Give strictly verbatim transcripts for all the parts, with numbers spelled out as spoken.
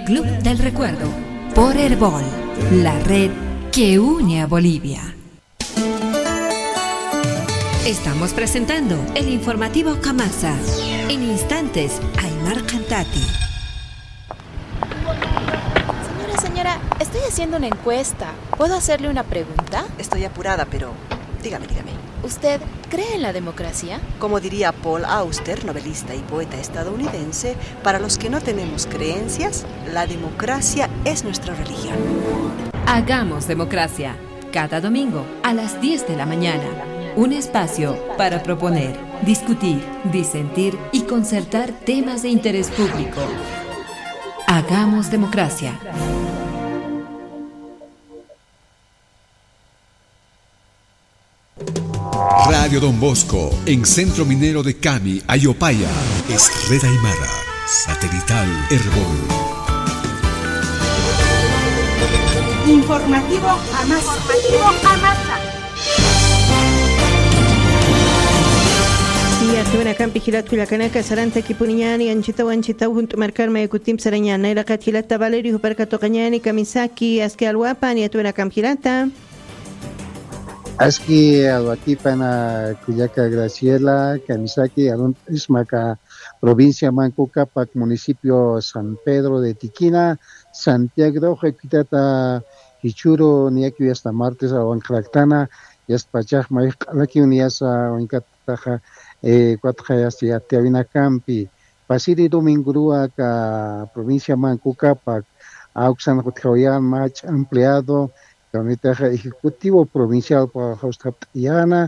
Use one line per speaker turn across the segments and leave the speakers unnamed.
Club del Recuerdo por Herbol, la red que une a Bolivia. Estamos presentando el informativo Camasa. En instantes, Aymar Cantati.
Señora, señora, estoy haciendo una encuesta. ¿Puedo hacerle una pregunta?
Estoy apurada, pero dígame, dígame.
¿Usted cree en la democracia?
Como diría Paul Auster, novelista y poeta estadounidense, para los que no tenemos creencias, la democracia es nuestra religión.
Hagamos democracia. Cada domingo a las diez de la mañana. Un espacio para proponer, discutir, disentir y concertar temas de interés público. Hagamos democracia.
Radio Don Bosco, en Centro Minero de Cami, Ayopaya, es Red Aymara, satelital Herbol.
Informativo Amasa. Informativo Amasa.
Tuna campi hilat kulakanaka saranta kipuniñani anchita wanchita junto marcar mayukutim sarañana ila kat hilata Valerio perka toqañani kamisaki aski alwapa ni tuna campi hilata
aski alwaki pana Kuyaka Graciela kamisaki alun ismaka provincia Mancuca pak municipio San Pedro de Tiquina Santiago Jekitata Hichuro niaki hasta martes a Huancractana yaspachaj mayqalaki uniasa Huancataja eh cuatro hacia Tiavina Campi pasiri domingurua ka provincia Mancuca pa auxan hotjoyan mach empleado comité ejecutivo provincial para Hostaptiana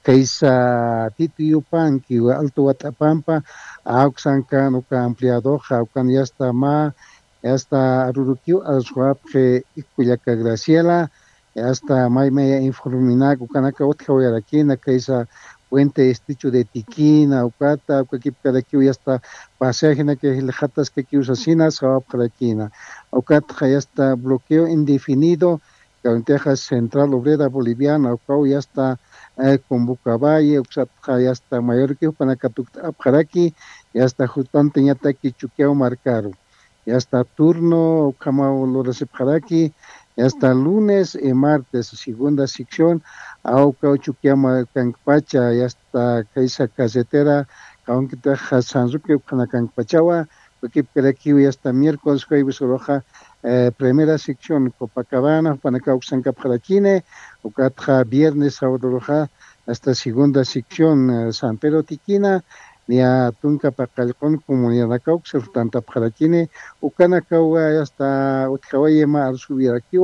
kaisa tituyupan ki alto Atapampa auxan kan uka empleado aukan yasta ma hasta arurukiu alswap que Kuyaka Graciela hasta mai meya informina ukanaka hotjoyan aquí na kaisa Puente Esticho de Tiquina, Ucata, Ucaquip Caraquiu, ya está pasaje que el Jatas que usasina, Sabab Caraquina. Ucata ya está bloqueo indefinido, Caunteja Central Obrera Boliviana, Ucau ya está eh, con Bucabaye, Ucata ya está mayor que Panacatuc Apjaraki, ya está justamente ya está Quichuqueo Marcaro. Ya está turno, Ucamao Lores Apjaraki, ya está lunes y martes, segunda sección. Auca Chuquiama Cancpacha, ya está Kaisa Casetera, Caunquita Sanzuque, Canacampachawa, porque aquí ya está miércoles, jueves, roja, eh, primera sección, Copacabana, Panacauxan Capjaraquine, Ucatja, viernes, sábado roja, hasta segunda sección, eh, San Pedro Tiquina, ni a Tunca Pacalcón, Comunidad Nacaux, Tanta Pjaraquine, Ucanacaua, ya está Utjawayema, al subir aquí,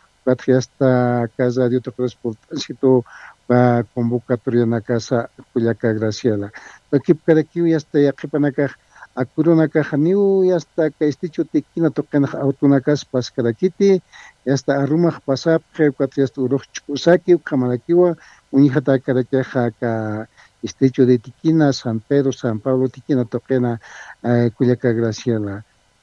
ya está casa de otro transportacito para convocatoria en la casa Kuyaka Graciela. Aquí para aquí ya está ya que para acá a Corona Cajaniu ya está que esticho tequina tocan autonacas pascarakiti ya está arrumaj pasap que cuatro ya está uroch usaki kamarakiwa unijata karakeja ka esticho de Tiquina San Pedro San Pablo Tiquina toquena Kuyaka Graciela.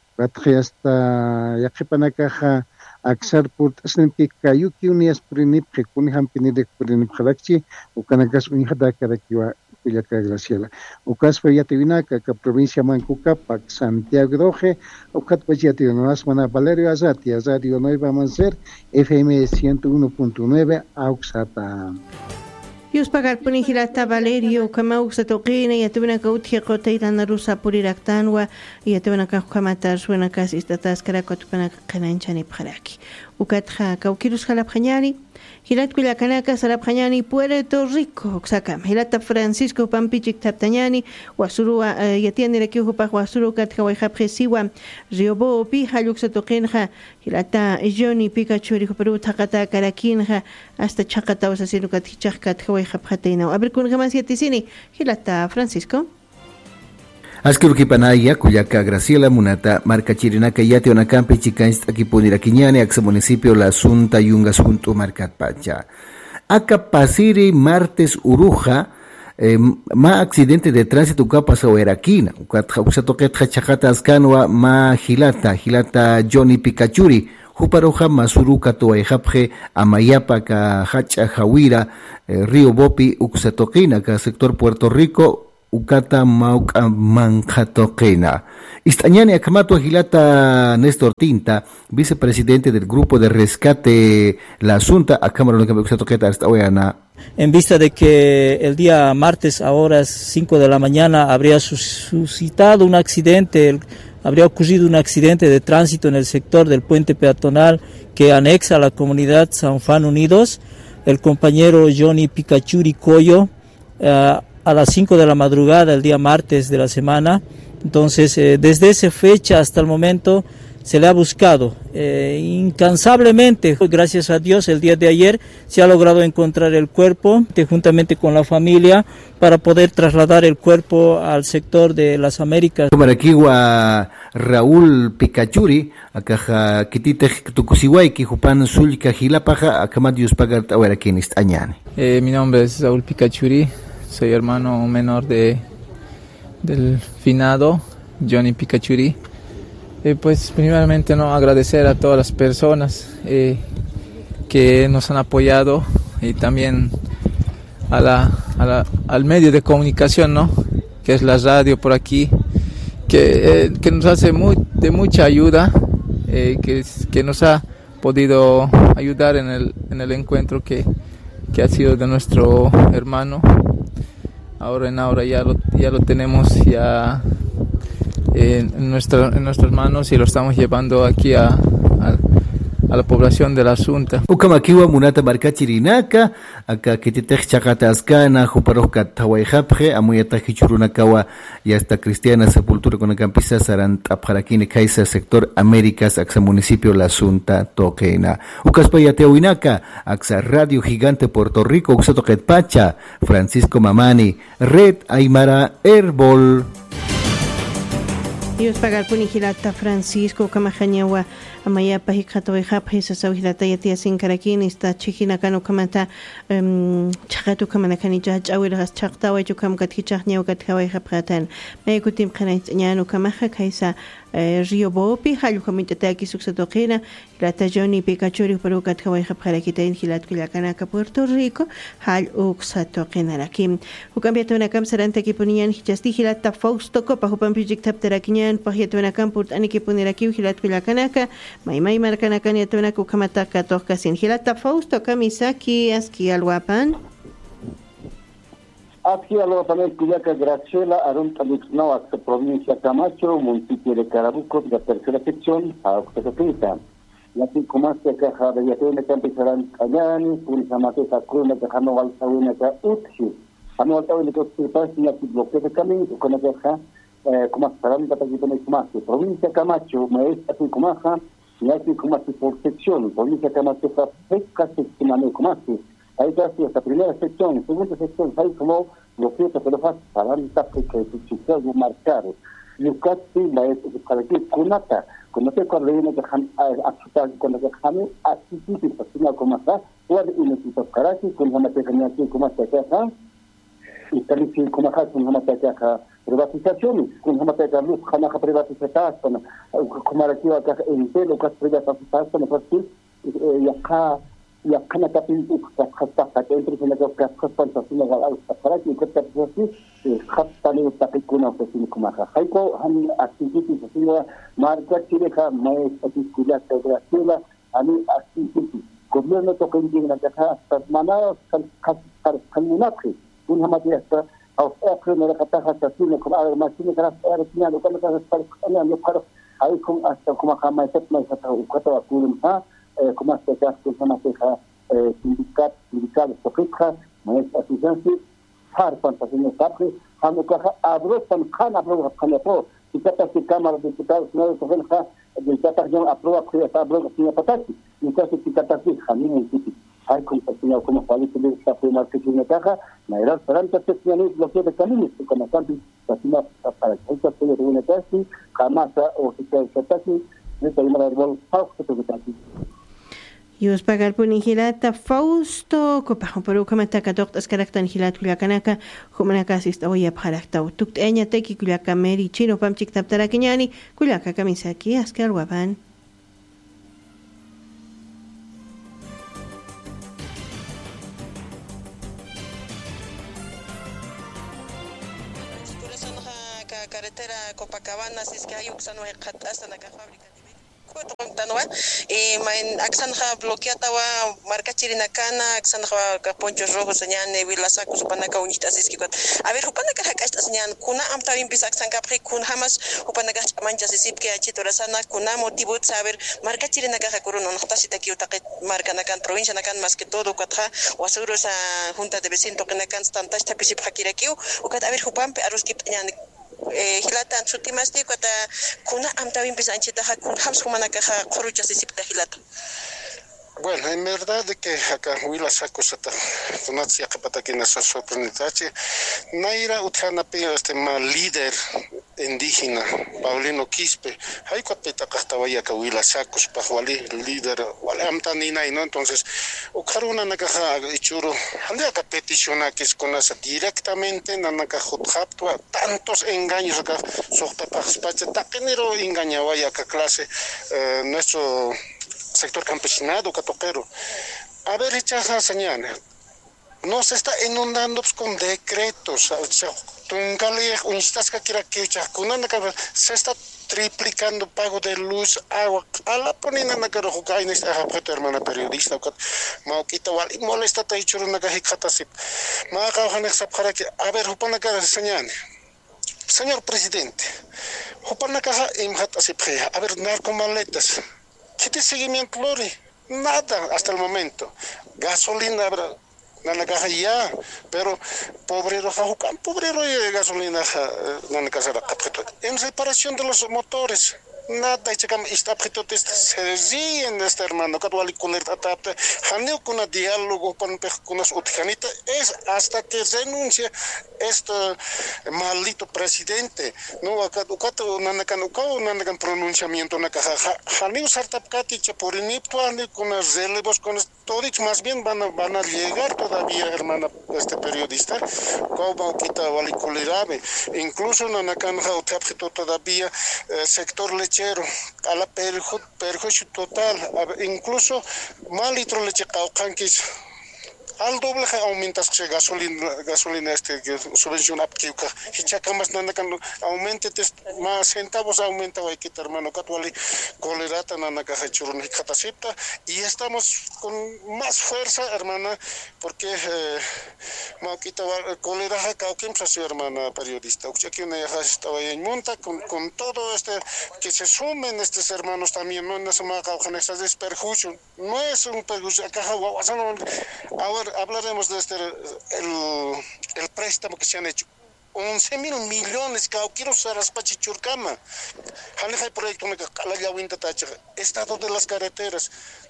Ya está ya que para acá aksar port asnem ki kayuki unias prinip ke kuni hampini de prinip khalakchi ukanagas unihada karakiwa Kuyaka Graciela ukas fayatevina ka provincia Mancuca pak Santiago Doje ukat payati nas mana Valerio Azati Azati no vamos a ser F M ciento uno punto nueve auxata
Yus pagar punihilata Valerio kamau satoqina yatuna kauthi qotayta narusa puriraktanwa yatuna ka kamata suena kas istatas karakot pana kananchani pharaki ukatha kaukirus khalap khanyani hilat kula kanaka salap khanyani Puerto Rico ksakam hilata Francisco Pampichik taptañani wasurua yatiani rakiu pa wasuru kat kawai khapesiwa riobo pi haluk satoqinha hilata Johnny Pikachu ri Peru thaqata karakinha hasta chaqata wasasilu kat chaqat kawai khaphateina a ver kun gamas yatisini hilata Francisco
Askiruki Panaya, Kuyaka Graciela, Munata, Marca Chirinaka, Yate, Onacampe, Chicanst, Akipunira Quiñane, Axa Municipio, La Asunta, Yungas, Junto, Marcat Pacha. Acá Pasiri, martes, Uruja, eh, ma accidente de tránsito, Capas o Eraquina, Uxatoquet, Hachajata, Ascanua, ma Gilata, Gilata, Johnny Pikachuri, Juparoja, Masuruca, Toejapje, Amayapa, Hacha, Jawira, eh, Río Bopi, Uxatoquina, sector Puerto Rico, ukata mauka manjatoquena. Istañani Akamato Agilata Néstor Tinta, vicepresidente del Grupo de Rescate La Asunta, a Cámara de Toqueta hasta hoy.
En vista de que el día martes a horas cinco de la mañana habría suscitado un accidente, habría ocurrido un accidente de tránsito en el sector del puente peatonal que anexa a la comunidad San Juan Unidos, el compañero Johnny Picachuri Coyo, eh, a las cinco de la madrugada el día martes de la semana. Entonces, eh, desde esa fecha hasta el momento se le ha buscado eh, incansablemente. Gracias a Dios, el día de ayer se ha logrado encontrar el cuerpo juntamente con la familia para poder trasladar el cuerpo al sector de las Américas.
Maraquiwa Raúl Picachuri, acá kitite tucusiwai que jupan sulca gilapaja, acamadius pagar ahora quien está añane.
Eh, mi nombre es Raúl Picachuri, soy hermano menor de del finado Johnny Picachuri. Eh, pues primeramente no agradecer a todas las personas eh, que nos han apoyado y también a la, a la, al medio de comunicación, ¿no? Que es la radio por aquí, que, eh, que nos hace muy, de mucha ayuda, eh, que, que nos ha podido ayudar en el, en el encuentro que, que ha sido de nuestro hermano. Ahora en ahora ya lo, ya lo tenemos ya en, en, nuestra, en nuestras manos y lo estamos llevando aquí a, a, a la población de la Asunta.
Ukamakiwa munata markachirinaka, acá que te chacata ascana, juparoca tawaijapje, amuyata hichurunakawa y hasta cristiana sepultura con la campisa saran taparaquine kaisa sector Américas, axa municipio La Asunta Toquena. Ucaspayateuinaka, axa Radio Gigante Puerto Rico, Uxatoquet Pacha, Francisco Mamani, Red Aymara Herbol.
Dios pagar punijilata Francisco Camajañawa Amaya Pajikato Japri Sasauhilata Yatia Sinkarakin está Chijinacano Kamata Chakatu Kamanakani Judge Awilas Chaktawa Jukam Katkichania Katkawa Japratan Maykutim Kanait Nyano Kamaja Kaisa Rio Bopi Halukamitaki Suxatoquena Lata Johnny Picachuri Perucat Kawa Japrakita in Hilat Kilakanaka Puerto Rico Hal Uxatoquena Rakim Ukambiatona Kamsaranta Kipunian Hijastihilata Fausto Copa Hupam Project Terakian Pahiatona Campurt Anikipuniraki Hilat Kilakanaka Maimai Markanaka Niatona Kukamataka Toka Sin Hilata Fausto Kamisaki Aski Alwapan
Aquí a lo también Cuyaca Graciela, Arun Talixnao, provincia Camacho, municipio de Carabuco, de la tercera sección, a Oxtacopita. La cinco más que caja de Yatena Campizarán Cayani, Purizamate Sacuna, Cajano Valsawina Utsi. Ano Altawina Costipas, y aquí bloqueo de camino, con la caja, como estarán de Tapitona Cumaje. Provincia Camacho, Maestra Cumaja, y aquí Cumaje por sección. Provincia Camacho, Pesca, Sección Cumaje. Ahí casi esta primera sección, segunda sección, ahí como los ciertos que lo hacen para el tape que se chica de marcar. Y casi la es para que kunata, cuando te cuando viene que han a cuando que han así sí sí pues no como está, o de iniciativa Karachi con una pequeña que como está acá. Y también sí como acá con una pequeña privatización, con una pequeña luz, con una privatización, como aquí acá en pelo que privatización, pues sí, y acá ya kana tapi khasta ta entre la que khasta ta sina gal al que que ta khasta ni tapi kuna ko sin kuma kha ko han activity sina marca chile kha mai ati kuja ta grasila ani activity gobierno to que indígena que kha mana khasta khamunakhi un hamati hasta au akhir la kata khasta sina kuma ma sina kra era sina lo kana khasta ana yo khar ai kum hasta kuma kha mai tat mai khata ukata kulum ha como hasta acá con una queja sindical sindical sofica más asistencia par fantasía tapre han caja abro tan kana abro kana po y cata que cámara de diputados no de sofica de cata yo aprueba que está abro que patati y cata que cata que jamín y titi hay compañía como fali que está primero que tiene caja la era frente que tiene bloqueo de caminos como tanto patina para que esto se reúne casi jamás o si se casi esta primera del fausto que está aquí.
Yus pagar punihilata Fausto copajo pero como ta kadok askaraktan hilat kuliakanaka humanaka sista oya parakta tukt enya teki kuliaka meri chino pamchik taptara kinyani kuliaka kamisaki askar waban.
carretera Copacabana, si es que hay uxano hasta la fábrica. Y main aksanja bloqueata wa marca chirinacana aksanja ponchos rojos señane vilasaku supanaka unitas iskikot a ver hupanaka hakasta señan kuna amta vimpis aksanja pri kun hamas hupanaka manchas isipke achitorasana kuna motivo saber marca chirinaka kuruno nahtasita kiutaqit marca nakan provincia nakan más que todo cuatro o seguro esa junta de vecinos que nakan tantas tapisip hakirakiu ukat a ver hupampe aruskip ñan eh hilatan sutimasti kota kuna amta vimpis anchita hakun hams humanaka khuruchas isipta hilata.
Bueno, en verdad de que acá huila saco sata funatsia kapata que nasa sorprenditache naira uthana pe este mal líder indígena Paulino Quispe hay cuateta castavaya que huila sacos pajuali líder wala amtani nai no entonces ukaruna nakaja ichuro ande acá peticiona que es con esa directamente nanaka hutjaptua tantos engaños acá sokta paspache takenero engañawaya acá clase eh, nuestro sector campesinado, catoquero. A ver, echaza señal. No se está inundando pues, con decretos. Se está triplicando pago de luz, agua. A la ponina na caro juca en esta japeto hermana periodista. Mauquita wali molesta ta ichuru na cajicata sip. Ma caujan exapjara que a ver, jupana cara señal. Señor presidente, jupana caja imhat asipja. A ver, narcomaletas. ¿Qué te seguimiento, Lori? Nada hasta el momento. Gasolina, nana caja ya, pero pobrero jajucan, pobrero y gasolina, nana casa en reparación de los motores. Nada, y checam está objeto de se ríen este hermano, cada cual con el atapte, janeo con un diálogo con con las utjanita es hasta que renuncia este maldito presidente. No acá acá nana can nana can pronunciamiento na caja, janeo sartapcati chaporinipto con los relevos con todos más bien van a van a llegar todavía hermana este periodista, como quita vali colerabe, incluso nana can objeto todavía sector lechero a la perjuicio total, incluso mal litro leche caucanquis al doble aumentas que gasolina gasolina este que subvención apquiuca y chacamas nanda cuando aumente más centavos aumenta hay que hermano catuali colerata nanda caja churun y catacipta y estamos con más fuerza hermana porque eh, mauquita colera cauquim su hermana periodista aquí una ya estaba en monta con con todo este que se sumen estos hermanos también no es una cauca es perjuicio no es un perjuicio acá ahora hablaremos de este el, el préstamo que se han hecho once mil millones que quiero usar las pachichurcama hay proyecto estado de las carreteras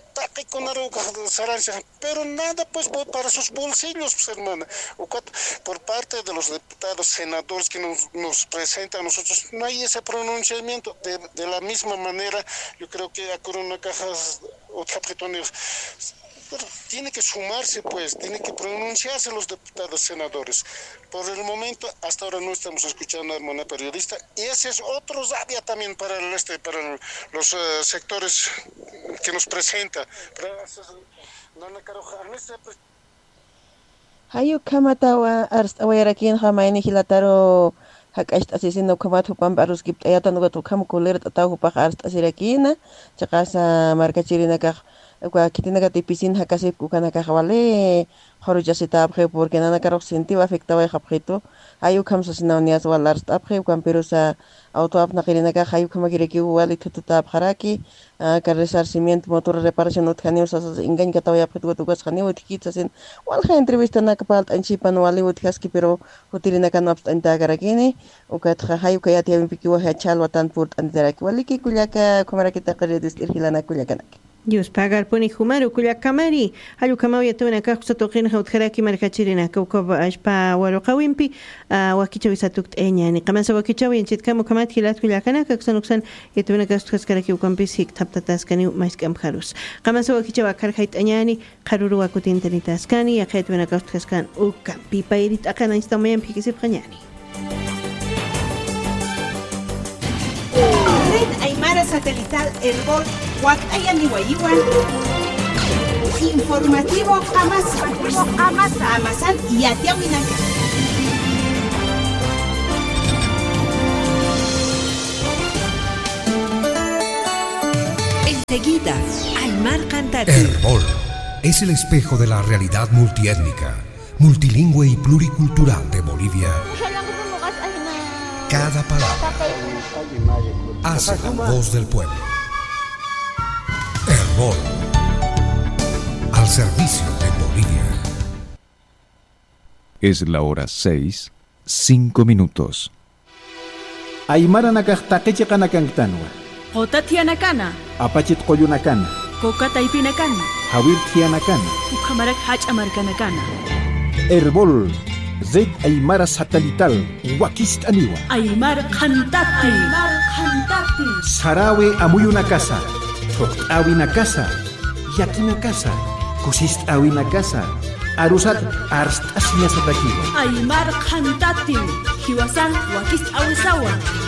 pero nada pues para sus bolsillos pues, hermana por parte de los diputados senadores que nos, nos presentan a nosotros no hay ese pronunciamiento de, de la misma manera yo creo que a Corona Cajas otra pero tiene que sumarse pues, tiene que pronunciarse los diputados senadores. Por el momento, hasta ahora no estamos escuchando a hermana periodista y ese es otro rabia también para el este, para el, los uh, sectores que nos presenta.
Hayu kamatawa arstawayarakin hamaini hilataro hakasht asisino kamatu pambarus gibt ayatan gatu kam kuler tatahu pak arst asirakina chakasa markachirina kah kwa kitina ka tipisin hakasip kukana ka khawale khoruja sita aphe porque nana karok senti afectaba e khapkhito ayu khamsa sinawnias walar aphe kwa perusa auto apna kirina ka hayu khama kireki wali tututa apharaki ka resarcimiento motor reparación utkhani usas ingan ka tawa aphe tu gas khani utkit sen wal kha entrevista na ka palt anchi pan wali utkaski pero utirina ka naps anta garakini ukat hayu ka yati piki wa hachal watan purt andaraki wali ki kulyaka khomara ki taqrir distir hilana kulyaka
Dios pagar poni humaru kulia kamari halu kamau yatuna ka khusatoqin khawt kharaki markachirina kawkab ashpa walu qawimpi wakichawi satukt enyani qamasa wakichawi enchit kamu kamat hilat kulia kana ka ksanuksan yatuna ka khaskaraki ukampis hik taptataskani maiskam kharus qamasa wakichawa karkhait enyani qaruru wakutintanitascani yaqetuna ka khaskan ukampi pairit akana instamayam pikisip khanyani
Red Aymara Satelital Herbol Huacayani Guayiguan Informativo Amasa Amasan y Atiahuinaca
seguida, Aymar Cantati.
Herbol es el espejo de la realidad multiétnica, multilingüe y pluricultural de Bolivia. Cada palabra hace la voz del pueblo. Herbol, al servicio de Bolivia.
Es la hora seis, cinco minutos.
Aymara nakaqtaqichi qanakantanwa.
Qotatianakana.
Apachit qoyunakana.
Kokataipinakana.
Hawirtianakana.
Ukamarak hachamarkanakana.
Herbol, Zed Aymara satelital, Wakist Aniwa.
Aymar Cantati. Aymar Cantati.
Sarawe Amuyuna casa. Tokt Awina casa. Yakina casa. Kusist Awina casa. Arusat Arst Asinya Satakiwa.
Aymar Cantati. Hiwasan Wakist Awisawa.